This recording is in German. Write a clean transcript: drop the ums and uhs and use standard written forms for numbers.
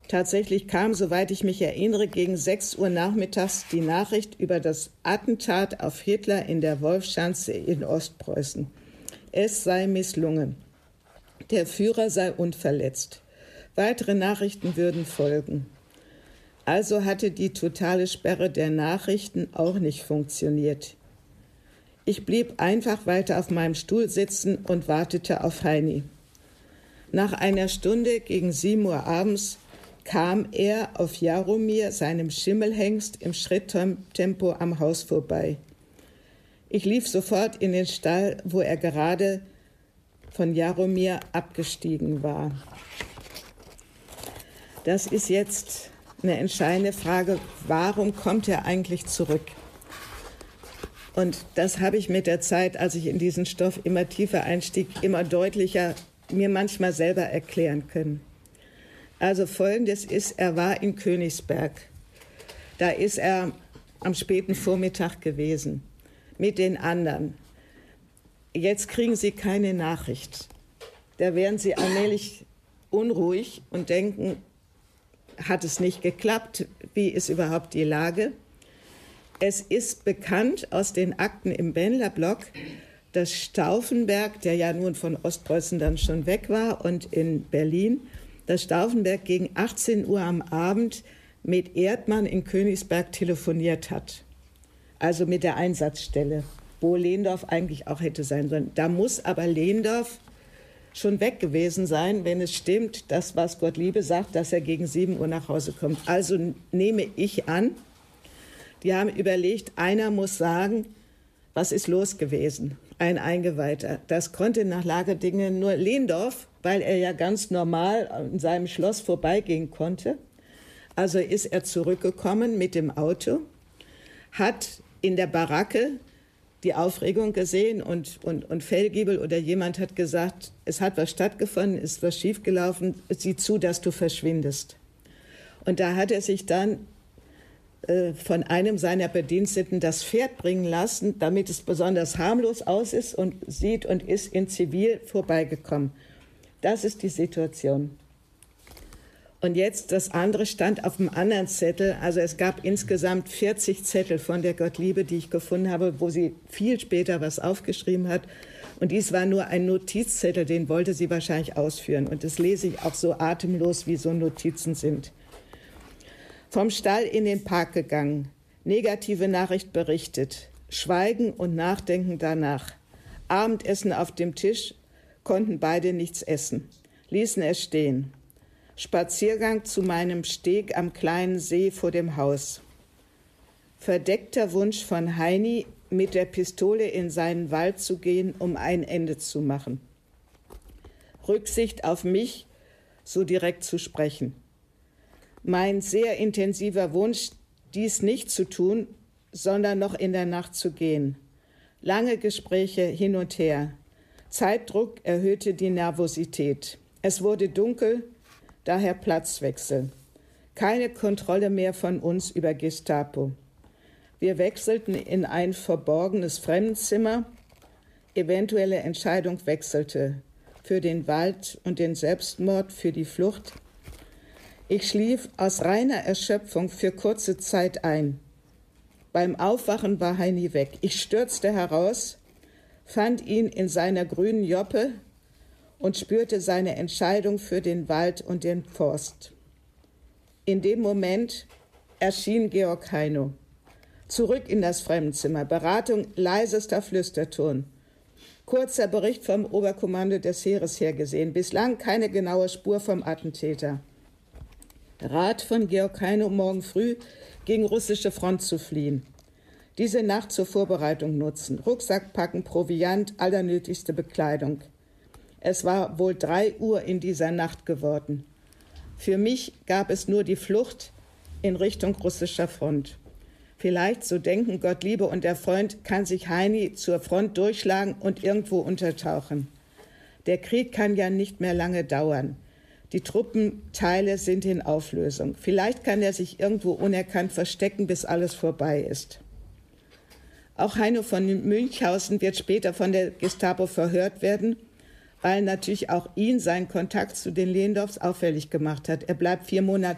Tatsächlich kam, soweit ich mich erinnere, gegen 6 Uhr nachmittags die Nachricht über das Attentat auf Hitler in der Wolfschanze in Ostpreußen. Es sei misslungen. Der Führer sei unverletzt. Weitere Nachrichten würden folgen. Also hatte die totale Sperre der Nachrichten auch nicht funktioniert. Ich blieb einfach weiter auf meinem Stuhl sitzen und wartete auf Heini. Nach einer Stunde gegen 7 Uhr abends kam er auf Jaromir, seinem Schimmelhengst, im Schritttempo am Haus vorbei. Ich lief sofort in den Stall, wo er gerade von Jaromir abgestiegen war. Das ist jetzt eine entscheidende Frage, warum kommt er eigentlich zurück? Und das habe ich mit der Zeit, als ich in diesen Stoff immer tiefer einstieg, immer deutlicher mir manchmal selber erklären können. Also Folgendes ist, er war in Königsberg. Da ist er am späten Vormittag gewesen mit den anderen. Jetzt kriegen sie keine Nachricht. Da werden sie allmählich unruhig und denken, hat es nicht geklappt? Wie ist überhaupt die Lage? Es ist bekannt aus den Akten im Bendlerblock, dass Stauffenberg, der ja nun von Ostpreußen dann schon weg war und in Berlin, dass Stauffenberg gegen 18 Uhr am Abend mit Erdmann in Königsberg telefoniert hat. Also mit der Einsatzstelle, wo Lehndorff eigentlich auch hätte sein sollen. Da muss aber Lehndorff schon weg gewesen sein, wenn es stimmt, das, was Gottliebe sagt, dass er gegen 7 Uhr nach Hause kommt. Also nehme ich an, die haben überlegt, einer muss sagen, was ist los gewesen? Ein Eingeweihter. Das konnte nach Lage der Dinge nur Lehndorff, weil er ja ganz normal in seinem Schloss vorbeigehen konnte. Also ist er zurückgekommen mit dem Auto, hat in der Baracke die Aufregung gesehen und Fellgiebel oder jemand hat gesagt, es hat was stattgefunden, ist was schiefgelaufen, sieh zu, dass du verschwindest. Und da hat er sich dann von einem seiner Bediensteten das Pferd bringen lassen, damit es besonders harmlos aus ist und sieht und ist in Zivil vorbeigekommen. Das ist die Situation. Und jetzt das andere stand auf dem anderen Zettel. Also es gab insgesamt 40 Zettel von der Gottliebe, die ich gefunden habe, wo sie viel später was aufgeschrieben hat. Und dies war nur ein Notizzettel, den wollte sie wahrscheinlich ausführen. Und das lese ich auch so atemlos, wie so Notizen sind. Vom Stall in den Park gegangen, negative Nachricht berichtet, Schweigen und Nachdenken danach. Abendessen auf dem Tisch, konnten beide nichts essen, ließen es stehen. Spaziergang zu meinem Steg am kleinen See vor dem Haus. Verdeckter Wunsch von Heini, mit der Pistole in seinen Wald zu gehen, um ein Ende zu machen. Rücksicht auf mich, so direkt zu sprechen. Mein sehr intensiver Wunsch, dies nicht zu tun, sondern noch in der Nacht zu gehen. Lange Gespräche hin und her. Zeitdruck erhöhte die Nervosität. Es wurde dunkel, daher Platzwechsel. Keine Kontrolle mehr von uns über Gestapo. Wir wechselten in ein verborgenes Fremdenzimmer. Eventuelle Entscheidung wechselte. Für den Wald und den Selbstmord, für die Flucht. Ich schlief aus reiner Erschöpfung für kurze Zeit ein. Beim Aufwachen war Heini weg. Ich stürzte heraus, fand ihn in seiner grünen Joppe und spürte seine Entscheidung für den Wald und den Forst. In dem Moment erschien Georg Heino. Zurück in das Fremdenzimmer. Beratung, leisester Flüsterton. Kurzer Bericht vom Oberkommando des Heeres hergesehen. Bislang keine genaue Spur vom Attentäter. Rat von Georg Heino, morgen früh gegen russische Front zu fliehen. Diese Nacht zur Vorbereitung nutzen. Rucksack packen, Proviant, allernötigste Bekleidung. Es war wohl 3 Uhr in dieser Nacht geworden. Für mich gab es nur die Flucht in Richtung russischer Front. Vielleicht, so denken Gottliebe und der Freund, kann sich Heini zur Front durchschlagen und irgendwo untertauchen. Der Krieg kann ja nicht mehr lange dauern. Die Truppenteile sind in Auflösung. Vielleicht kann er sich irgendwo unerkannt verstecken, bis alles vorbei ist. Auch Heino von Münchhausen wird später von der Gestapo verhört werden, weil natürlich auch ihn sein Kontakt zu den Lehndorffs auffällig gemacht hat. Er bleibt 4 Monate